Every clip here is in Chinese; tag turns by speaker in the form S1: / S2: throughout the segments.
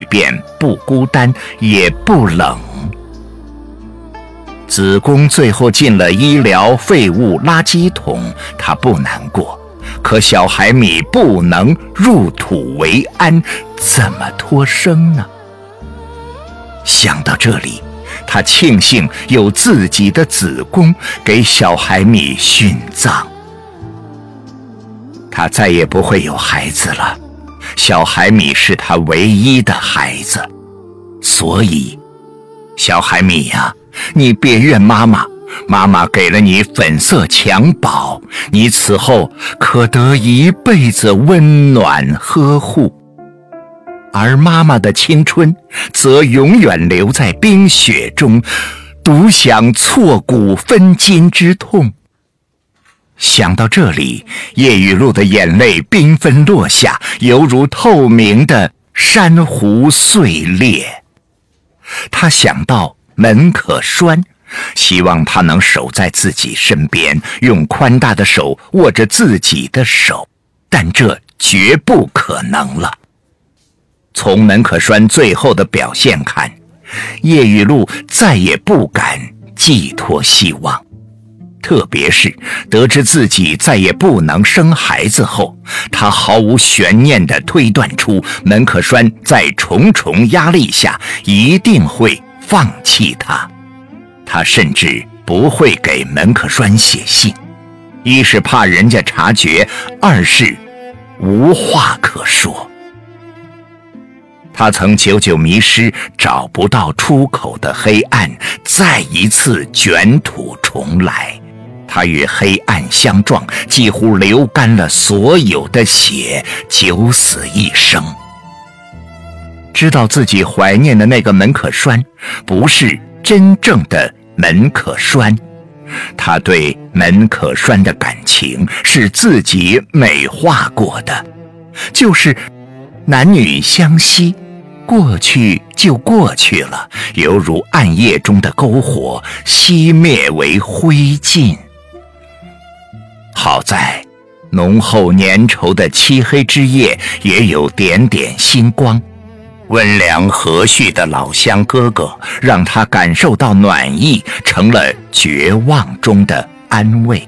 S1: 便，不孤单，也不冷。子宫最后进了医疗废物垃圾桶，他不难过，可小海米不能入土为安，怎么脱生呢？想到这里，他庆幸有自己的子宫给小海米殉葬。他再也不会有孩子了，小海米是他唯一的孩子，所以，小海米呀，你别怨妈妈，妈妈给了你粉色襁褓，你此后可得一辈子温暖呵护。而妈妈的青春则永远留在冰雪中，独享挫骨分筋之痛。想到这里，叶雨露的眼泪缤纷落下，犹如透明的珊瑚碎裂。他想到门可栓，希望他能守在自己身边，用宽大的手握着自己的手，但这绝不可能了。从门可栓最后的表现看，叶雨露再也不敢寄托希望，特别是得知自己再也不能生孩子后，他毫无悬念地推断出门可栓在重重压力下一定会放弃他。他甚至不会给门可栓写信，一是怕人家察觉，二是无话可说。他曾久久迷失，找不到出口的黑暗，再一次卷土重来。他与黑暗相撞，几乎流干了所有的血，九死一生。知道自己怀念的那个门可栓，不是真正的门可栓，他对门可栓的感情是自己美化过的，就是男女相惜，过去就过去了，犹如暗夜中的篝火，熄灭为灰烬。好在浓厚粘稠的漆黑之夜也有点点星光，温良和煦的老乡哥哥让他感受到暖意，成了绝望中的安慰。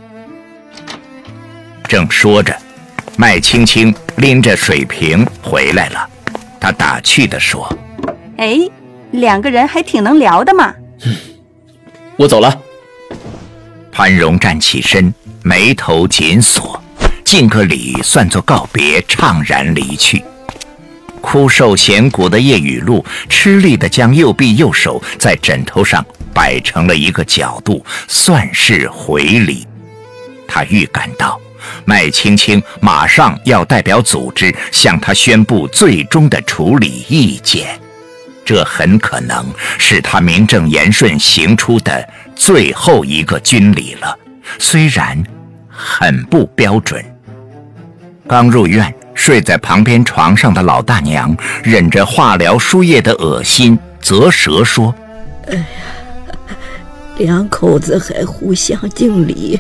S1: 正说着，麦青青拎着水瓶回来了，他打趣地说：
S2: 哎，两个人还挺能聊的嘛。
S3: 我走了。
S1: 潘荣站起身，眉头紧锁，敬个礼算作告别，怅然离去。枯瘦娴骨的叶雨露吃力地将右臂右手在枕头上摆成了一个角度，算是回礼。他预感到麦青青马上要代表组织向他宣布最终的处理意见，这很可能是他名正言顺行出的最后一个军礼了，虽然很不标准。刚入院睡在旁边床上的老大娘忍着化疗输液的恶心，啧舌说：
S4: 哎呀，两口子还互相敬礼，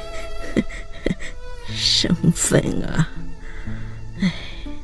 S4: 生分啊！哎。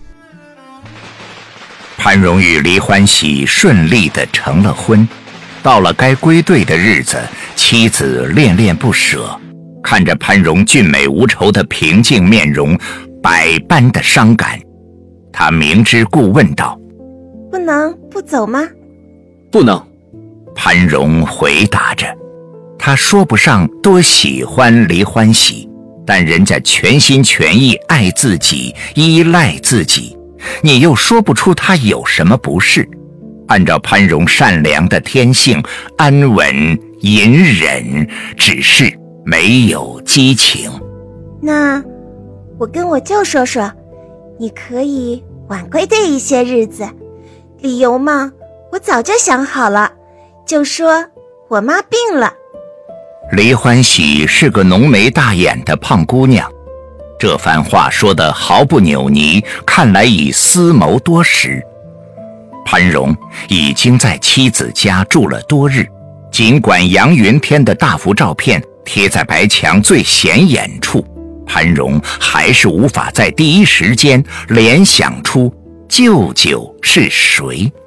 S1: 潘荣与黎欢喜顺利地成了婚，到了该归队的日子，妻子恋恋不舍，看着潘荣俊美无愁的平静面容，百般的伤感。他明知故问道：
S5: 不能不走吗？
S3: 不能。
S1: 潘荣回答着，他说不上多喜欢黎欢喜，但人家全心全意爱自己，依赖自己，你又说不出他有什么不是。按照潘荣善良的天性，安稳隐忍，只是没有激情。
S5: 那我跟我舅说说，你可以晚归队一些日子。理由嘛，我早就想好了，就说我妈病了。
S1: 黎欢喜是个浓眉大眼的胖姑娘，这番话说得毫不扭捏，看来已思谋多时。潘荣已经在妻子家住了多日，尽管杨云天的大幅照片贴在白墙最显眼处，潘荣还是无法在第一时间联想出舅舅是谁。